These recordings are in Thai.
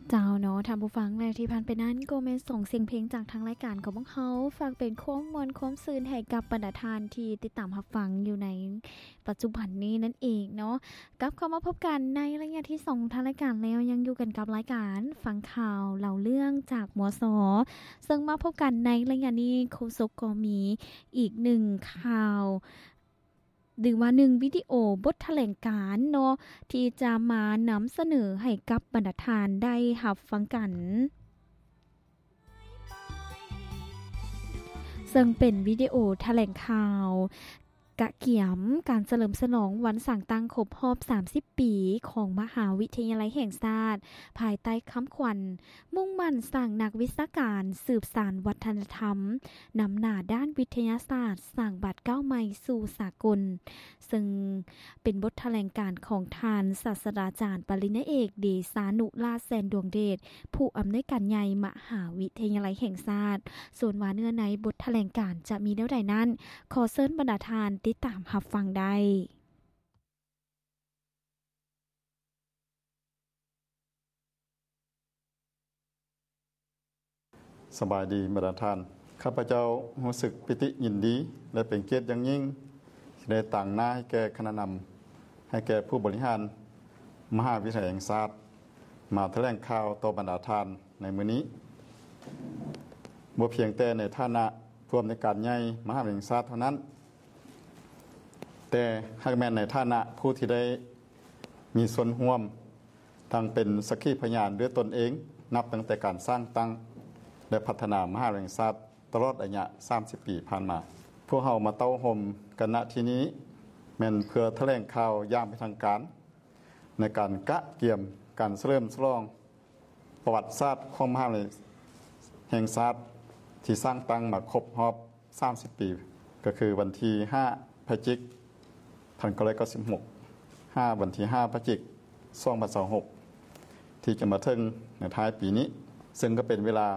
เจ้าเนาะท่านผู้ฟังและที่ผ่านไปนั้นก็แม่นส่งเสียงเพลงจากทางรายการของพวกเขาฝากเป็นข้อมูลข้อซื่นให้กับบรรดาทานที่ติดตามรับฟังอยู่ในปัจจุบันนี้นั่นเองเนาะกลับเข้ามาพบกันในระยะที่2ทางรายการแล้วยังอยู่กันกับรายการฟังข่าวเล่าเรื่องจากมส.ซึ่งมาพบกันในระยะนี้โฆษกก็มีอีก1ข่าวหรือว่า1วิดีโอบทแถลงการณ์เนาะที่จะมานำเสนอให้กับบรรดาทานได้รับฟังกันซึ่งเป็นวิดีโอแถลงข่าวกะเกี่ยมการเฉลิมฉลองวันสร้างตั้งครบรอบ30ปีของมหาวิทยาลัยแห่งชาติภายใต้คำขวัญมุ่งมั่นสร้างนักวิชาการสืบสานวัฒนธรรมนำหน้าด้านวิทยาศาสตร์สร้างบัตรก้าวใหม่สู่สากลซึ่งเป็นบทแถลงการของทานศาสตราจารย์ปริญญาเอกเดชานุราชแสนดวงเดชผู้อำนวยการใหญ่มหาวิทยาลัยแห่งชาติส่วนว่าเนื้อในบทแถลงการจะมีแนวใดนั้นขอเชิญบรรดาทานติดตามรับฟังได้สบายดีบรรดาท่านข้าพเจ้ารู้สึกปิติยินดีและเป็นเกียรติอย่างยิ่งที่ได้ต่างหน้าให้แก่คณะนำให้แก่ผู้บริหารมหาวิทยาลัยแห่งชาติมาแถลงข่าวต่อบรรดาท่านในมื้อนี้บ่เพียงแต่ในฐานะผู้อำนวยการใหญ่มหาวิทยาลัยแห่งชาติเท่านั้นแต่หากแม้นในฐานะผู้ที่ได้มีส่วนร่วมทั้งเป็นสักขีพยานด้วยตนเองนับตั้งแต่การสร้างตั้งและพัฒนามหาวิทยาลัยแห่งชาติตลอดระยะ30ปีผ่านมาพวกเรามาเต้าห่มกันณที่นี้แม่นเพื่อแถลงข่าวอย่างเป็นทางการในการกะเกี่ยมการเฉลิมฉลองประวัติศาสตร์ของมหาวิทยาลัยแห่งชาติที่สร้างตั้งมาครบรอบ30ปีก็คือวันที่5พฤศจิกายน1996วันที่5พฤศจิกายน2026ที่จะมาถึงในท้ายปีนี้ซึ่งก็เป็นเวลา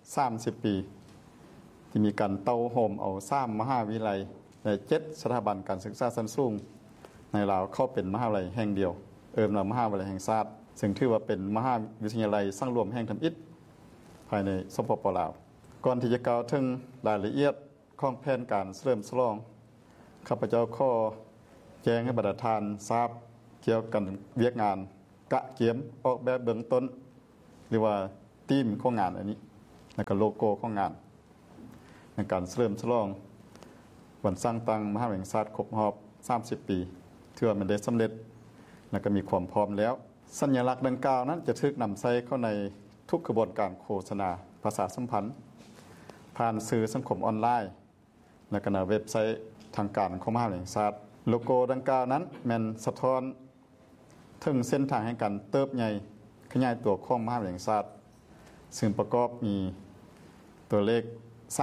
30ปีที่มีการเต้าโฮมเอา3มหาวิทยาลัยและ7สถาบันการศึกษาชั้นสูงในลาวเข้าเป็นมหาวิทยาลัยแห่งเดียวว่ามหาวิทยาลัยแห่งชาติซึ่งถือว่าเป็นมหาวิทยาลัยสร้างรวมแห่งทำอิฐภายในสปป.ลาวก่อนที่จะกล่าวถึงรายละเอียดของแผนการเฉลิมฉลองข้าพเจ้าขอแจ้งให้บรรดาทานทราบเกี่ยวกับเวียกงานกะเกียมออกแบบเบื้องต้นหรือว่าธีมของงานอันนี้แล้วก็โลโก้ของงานในการเฉลิมฉลองวันสร้างตั้งมหาวิทยาลัยแห่งชาติครบรอบ30ปีถือว่ามันได้สำเร็จและก็มีความพร้อมแล้วสัญลักษณ์ดังกล่าวนั้นจะถูกนำใช้เข้าในทุกกระบวนการโฆษณาภาษาสัมพันธ์ผ่านสื่อสังคมออนไลน์และก็ในเว็บไซต์ทางการของมหาวิทยาลัยแห่งชาติโลโก้ดังกล่าวนั้นแม่นสะท้อนถึงเส้นทางแห่งการเติบใหญ่ขยายตัวของมหาวิทยาลัยแห่งชาติซึ่งประกอบมีตัวเลข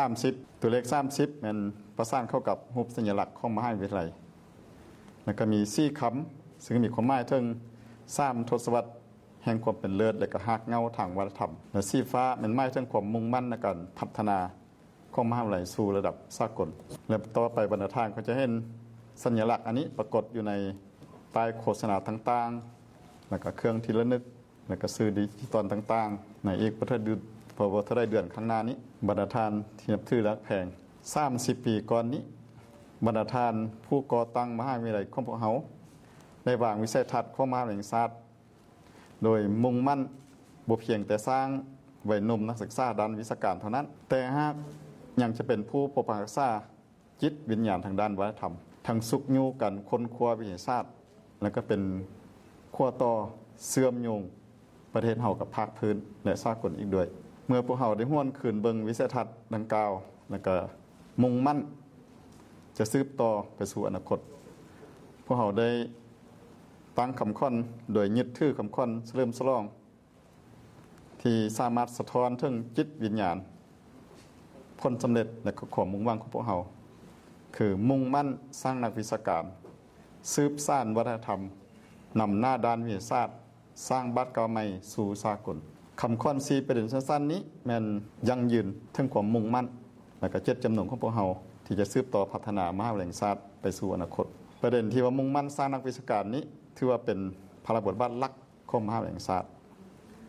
30ตัวเลข30แม่นประสานเข้ากับรูปสัญลักษณ์ของมหาวิทยาลัยแล้วก็มี4คำซึ่งมีความหมายถึง3ทศวรรษแห่งความเป็นเลิศและก็รากเหง้าทางวัฒนธรรมและสีฟ้าแม่นหมายถึงความมุ่งมั่นในการพัฒนาของมหาวิทยาลัยสู่ระดับสากลและต่อไปบรรดาทานก็จะเห็นสัญลักษณ์อันนี้ปรากฏอยู่ในป้ายโฆษณาต่างๆแล้วก็เครื่องที่ระลึกแล้วก็สื่อดิจิตอลต่างๆในอีกประเทศพอได้เดือนข้างหน้านี้บรรดาทานที่นับถือและแพง30ปีก่อนนี้บรรดาทานผู้ก่อตั้งมหาวิทยาลัยของพวกเขาได้วางวิสัยทัศน์ของมหาวิทยาลัยแห่งชาติโดยมุ่งมั่นบ่เพียงแต่สร้างวัยหนุ่มนักศึกษาด้านวิชาการเท่านั้นแต่หากยังจะเป็นผู้ปกปักรักษาจิตวิญญาณทางด้านวัฒนธรรมทั้งสุขอยู่กันค้นคว้าวิทยาศาสตร์แล้วก็เป็นขั้วต่อเชื่อมโยงประเทศเฮากับภาคพื้นและสากลอีกด้วยเมื่อพวกเฮาได้ร่วมคืนเบิ่งวิสัยทัศน์ดังกล่าวแล้วก็มุ่งมั่นจะสืบต่อไปสู่อนาคตพวกเฮาได้ตั้งคำขวัญโดยยึดถือคำขวัญเฉลิมฉลองที่สามารถสะท้อนถึงจิตวิญญาณผลสำเร็จและความมุ่งหวังของพวกเฮาคือมุ่งมั่นสร้างนักวิชาการสืบสานวัฒนธรรมนำหน้าด้านวิทยาศาสตร์สร้างบัตรก้าวใหม่สู่สากลคำขวัญ4ประเด็นสั้นๆนี้แม่นยั่งยืนถึงความมุ่งมั่นและก็เจตจำนงของพวกเฮาที่จะสืบต่อพัฒนามหาวิทยาลัยแห่งชาติไปสู่อนาคตประเด็นที่ว่ามุ่งมั่นสร้างนักวิชาการนี้ถือว่าเป็นพระบทบาทหลักของมหาวิทยาลัยแห่งชาติ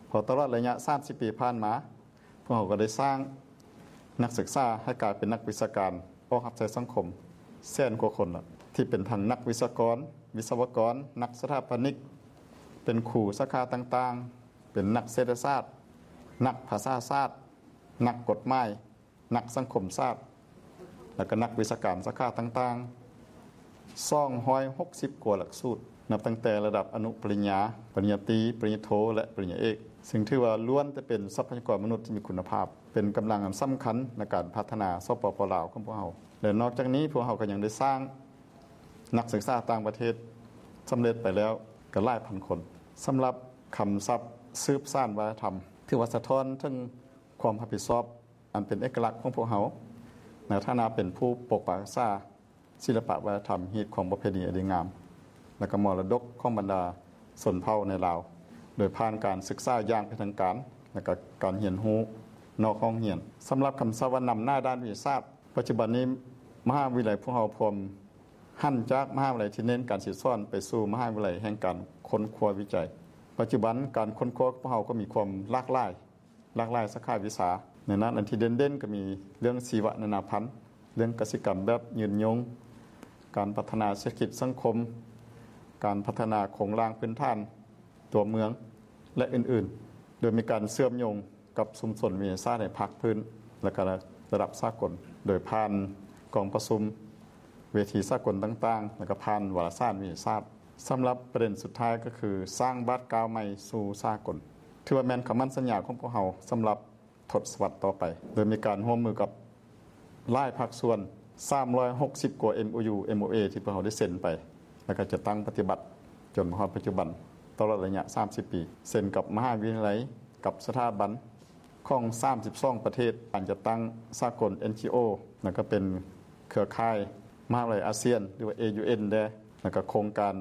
พอตลอดระยะ30ปีผ่านมาพวกเขาก็ได้สร้างนักศึกษาให้กลายเป็นนักวิชาการออกรับใช้สังคมแสนกว่าคนละที่เป็นทั้งนักวิศวกรวิศวกรนักสถาปนิกเป็นครูสาขาต่างๆเป็นนักเศรษฐศาสตร์นักภาษาศาสตร์นักกฎหมายนักสังคมศาสตร์แล้วก็นักวิชาการสาขาต่างๆ260กว่าหลักสูตรนับตั้งแต่ระดับอนุปริญญาปริญญาตรีปริญญาโทและปริญญาเอกซึ่งถือว่าล้วนจะเป็นทรัพยากรมนุษย์ที่มีคุณภาพเป็นกำลังอันสำคัญในการพัฒนาสปป.ลาวของพวกเราและนอกจากนี้พวกเราก็ยังได้สร้างนักศึกษาต่างประเทศสำเร็จไปแล้วก็หลายพันคนสำหรับคำศัพท์สืบสานวัฒนธรรมที่ว่าสะท้อนถึงความรับผิดชอบอันเป็นเอกลักษณ์ของพวกเราในฐานะเป็นผู้ปกปักรักษาศิลปะวัฒนธรรมฮีตของประเพณีอันดีงามและก็มรดกของบรรดาชนเผ่าในลาวโดยผ่านการศึกษาอย่างเป็นทางการและก็การเรียนรู้นอกห้องเรียนสำหรับคำศัพท์ว่านำหน้าด้านวิทยาศาสตร์ปัจจุบันนี้มหาวิทยาลัยพวกเราพร้อมหั่นจากมหาวิทยาลัยที่เน้นการศึกษาไปสู่มหาวิทยาลัยแห่งการค้นคว้าวิจัยปัจจุบันการค้นคว้าพวกเราก็มีความหลากหลายสาขาวิชาในนั้นอันที่เด่นๆก็มีเรื่องชีวนานาพันธุ์เรื่องกสิกรรมแบบยืนยงการพัฒนาเศรษฐกิจสังคมการพัฒนาโครงสร้างพื้นฐานตัวเมืองและอื่นๆโดยมีการเชื่อมโยงกับชุมชนวิทยาศาสตร์ในภาคพื้นและก็ระดับสากลโดยผ่านกองประชุมเวทีสากลต่างๆและก็ผ่านวารสารวิทยาศาสตร์สำหรับประเด็นสุดท้ายก็คือสร้างบาทกาวใหม่สู่สากลถือว่าแม่นคำมั่นสัญญาของพวกเราสำหรับทศวรรษต่อไปโดยมีการร่วมมือกับหลายภาคส่วน360กว่า MOU MOA ที่พวกเราได้เซ็นไปแล้วก็จะตั้งปฏิบัติจนมาปัจจุบันตลอดระยะ30ปีเซ็นกับมหาวิทยาลัยกับสถาบันของ32ประเทศการจะตั้งสากล NGO แล้วก็เป็นเครือข่ายมหาวิทยาลัยอาเซียนหรือว่า AUN ได้แล้วก็โครงการ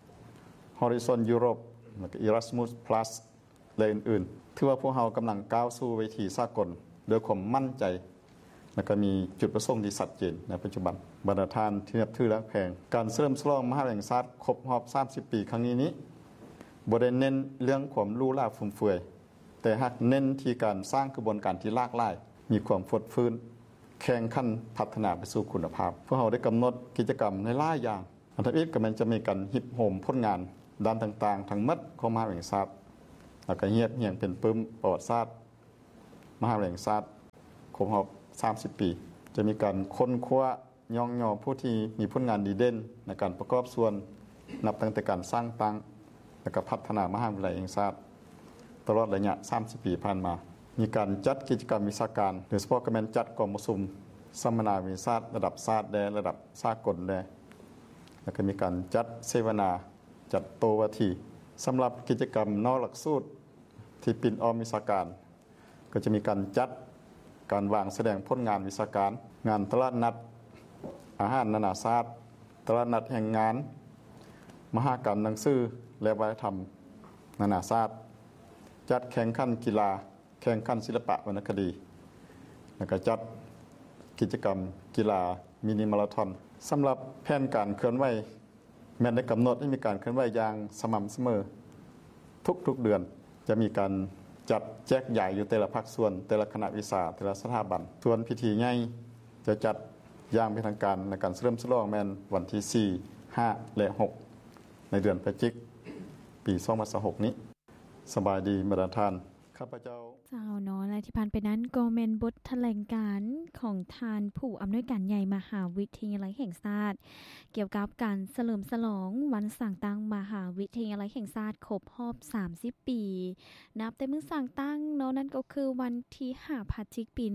Horizon Europe แล้วก็ Erasmus Plus และอื่นๆถือว่าพวกเรากำลังก้าวสู่เวทีสากลโดยความมั่นใจและก็มีจุดประสงค์ที่ชัดเจนในปัจจุบันบรรดาท่านที่นับถือและแพงการเฉลิมฉลองมหาวิทยาลัยแห่งชาติครบรอบ30ปีครั้งนี้บ่ได้เน้นเรื่องความรู้ราฟุ่มเฟือยแต่หากเน้นที่การสร้างกระบวนการที่หลากหลายมีความฟดฟื้นแข่งขันพัฒนาไปสู่คุณภาพพวกเราได้กำหนดกิจกรรมในหลายอย่างอันที่1ก็มันจะมีการฮิปโฮมผลงานด้านต่างๆทั้งหมดของมหาวิทยาลัยแห่งชาติแล้วก็เฮียงเป็นปึ้มประวัติศาสตร์มหาวิทยาลัยแห่งชาติครบรอบ30ปีจะมีการค้นคว้าย่องย่อผู้ที่มีผลงานดีเด่นในการประกอบส่วนนับตั้งแต่การสร้างตั้งและก็พัฒนามหาวิทยาลัยแห่งชาติตลอดระยะ30ปีผ่านมามีการจัดกิจกรรมวิชาการโดยเฉพาะก็แม่นจัดกองประชุมสัมมนาวิทยาศาสตร์ระดับชาติและระดับสากลและแล้วก็มีการจัดเสวนาจัดโตวาทีสำหรับกิจกรรมนอกหลักสูตรที่ปิ่นออมวิชาการก็จะมีการจัดการวางแสดงผลงานวิชาการงานตลาดนัดอาหารนานาชาติตลาดนัดแห่งงานมหกรรมหนังสือและวัฒนธรรมนานาชาติจัดแข่งขันกีฬาแข่งขันศิลปะวรรณคดีแล้วก็จัดกิจกรรมกีฬามินิมาราธอนสำหรับแผนการเคลื่อนไหวแม้ได้กำหนดให้มีการเคลื่อนไหวอย่างสม่ำเสมอทุกๆเดือนจะมีการจัดแจกใหญ่อยู่แต่ละภาคส่วนแต่ละคณะวิชาแต่ละสถาบันส่วนพิธีใหญ่จะจัดอย่างเป็นทางการในการเริ่มฉลองแม่นวันที่4 5และ6ในเดือนพฤศจิกายนปี2026นี้สบายดีบรรดาท่านข้าพเจ้าเนาะและที่ผ่านไปนั้นก็แม่นบทแถลงการณ์ของทานผู้อำนวยการใหญ่มหาวิทยาลัยแห่งชาติเกี่ยวกับการเฉลิมฉลองวันสร้างตั้งมหาวิทยาลัยแห่งชาติครบรอบ30ปีนับแต่มื้อสร้างตั้งเนาะนั่นก็คือวันที่5พฤศจิกายนปี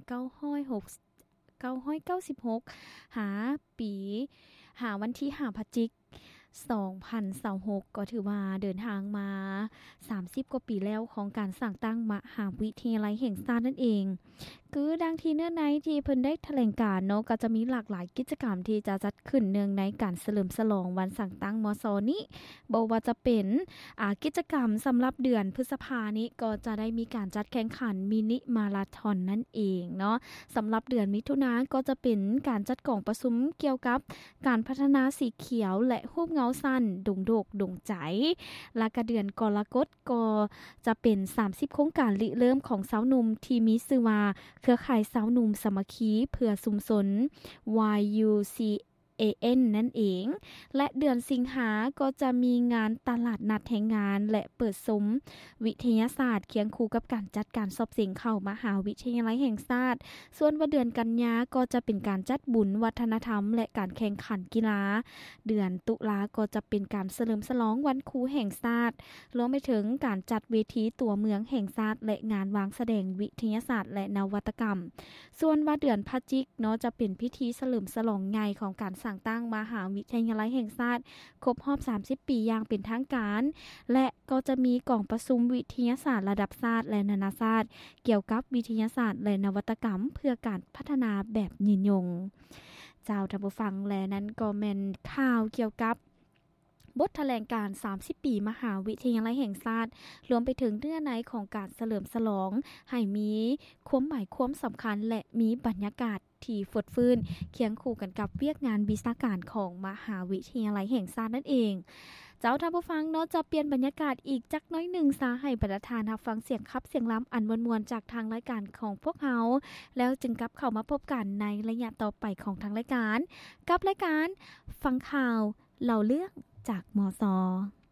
1996หาวันที่5พฤศจิกายน2026ก็ถือว่าเดินทางมา30กว่าปีแล้วของการสร้างตั้งมหาวิทยาลัยแห่งชาตินั่นเองคือดังที่เนื้อในที่เพิ่นได้แถลงการเนาะก็จะมีหลากหลายกิจกรรมที่จะจัดขึ้นเนื่องในการเฉลิมฉลองวันสร้างตั้งมศนี้บ่ว่าจะเป็นกิจกรรมสำหรับเดือนพฤษภานี้ก็จะได้มีการจัดแข่งขันมินิมาราธอนนั่นเองเนาะสำหรับเดือนมิถุนายนก็จะเป็นการจัดกองประชุมเกี่ยวกับการพัฒนาสีเขียวและรูปเงาสั้นดงโดกดงใจและก็เดือนกรกฎก็ก็จะเป็น30โครงการริเริ่มของสาวหนุ่มที่มีชื่อว่าเครือข่ายสาวหนุ่มสามัคคีเพื่อชุมชน YUCAN นั่นเองและเดือนสิงหาก็จะมีงานตลาดนัดแห่งงานและเปิดซุ้มวิทยาศาสตร์เคียงคู่กับการจัดการสอบเสียงเข้ามหาวิทยาลัยแห่งชาติส่วนว่าเดือนกันยาก็จะเป็นการจัดบุญวัฒนธรรมและการแข่งขันกีฬาเดือนตุลาก็จะเป็นการเฉลิมฉลองวันครูแห่งชาติรวมไปถึงการจัดเวทีตัวเมืองแห่งชาติและงานวางแสดงวิทยาศาสตร์และนวัตกรรมส่วนว่าเดือนพฤศจิกเนาะจะเป็นพิธีเฉลิมฉลองใหญ่ของการสร้างตั้งมหาวิทยาลัยแห่งชาติครบรอบ30ปีอย่างเป็นทางการและก็จะมีกล่องประชุมวิทยาศาสตร์ระดับชาติและนานาชาติเกี่ยวกับวิทยาศาสตร์และนวัตกรรมเพื่อการพัฒนาแบบยืนยงเจ้าท่านผู้ฟังและนั้นก็แม่นข่าวเกี่ยวกับบทแถลงการ30ปีมหาวิทยาลัยแห่งชาติรวมไปถึงเนื้อในของการเฉลิมฉลองให้มีความหมายความสำคัญและมีบรรยากาศที่ฟดฟื้นเคียงคู่กันกับเวียกงานวิชาการของมหาวิทยาลัยแห่งชาตินั่นเองเจ้าท่านผู้ฟังเนาะจะเปลี่ยนบรรยากาศอีกจักน้อยหนึ่งซะให้ประธานรับฟังเสียงคับเสียงล้ำอันมวลๆจากทางรายการของพวกเฮาแล้วจึงกลับเข้ามาพบกันในระยะต่อไปของทางรายการกับรายการฟังข่าวเล่าเรื่องจากมส